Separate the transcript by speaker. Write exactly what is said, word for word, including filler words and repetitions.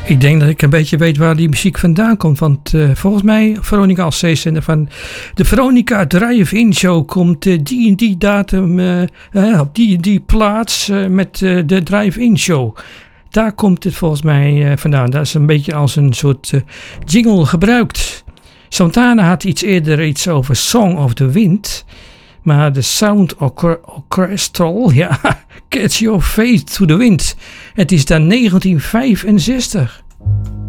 Speaker 1: Ik denk dat ik een beetje weet waar die muziek vandaan komt. Want uh, volgens mij, Veronica als C-zender van de Veronica Drive-In Show komt uh, die en die datum uh, uh, op die en die plaats uh, met uh, de Drive-In Show. Daar komt het volgens mij uh, vandaan. Dat is een beetje als een soort uh, jingle gebruikt. Santana had iets eerder iets over Song of the Wind. Maar de Sound Orchestral, ja, Catch Your Face to the Wind. Het is dan negentien vijfenzestig.